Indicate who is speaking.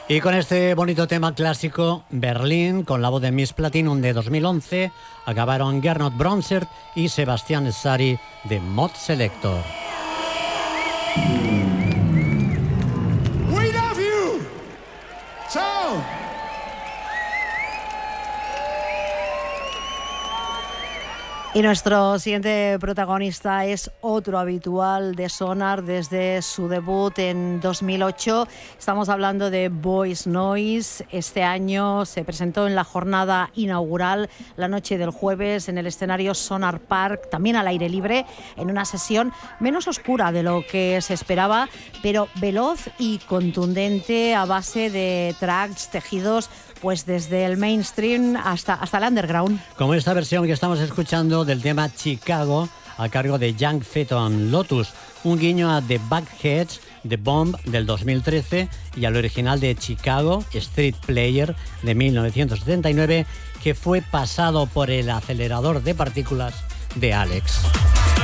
Speaker 1: Y con este bonito tema clásico, Berlín, con la voz de Miss Platinum de 2011, acabaron Gernot Bronsert y Sebastián Sari de Mod Selector.
Speaker 2: We love you. Chao.
Speaker 3: Y nuestro siguiente protagonista es otro habitual de Sonar desde su debut en 2008. Estamos hablando de Boys Noize. Este año se presentó en la jornada inaugural, la noche del jueves, en el escenario Sonar Park, también al aire libre, en una sesión menos oscura de lo que se esperaba, pero veloz y contundente, a base de tracks tejidos pues desde el mainstream hasta el underground.
Speaker 1: Como esta versión que estamos escuchando del tema Chicago, a cargo de Young Phaeton Lotus, un guiño a The Bucketheads, The Bomb del 2013 y al original de Chicago, Street Player de 1979, que fue pasado por el acelerador de partículas de Alex.